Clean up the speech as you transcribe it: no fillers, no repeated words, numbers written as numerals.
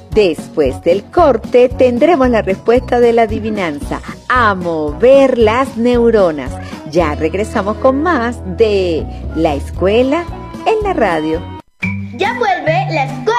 Después del corte tendremos la respuesta de la adivinanza, a mover las neuronas. Ya regresamos con más de La Escuela en la Radio. Ya vuelve La Escuela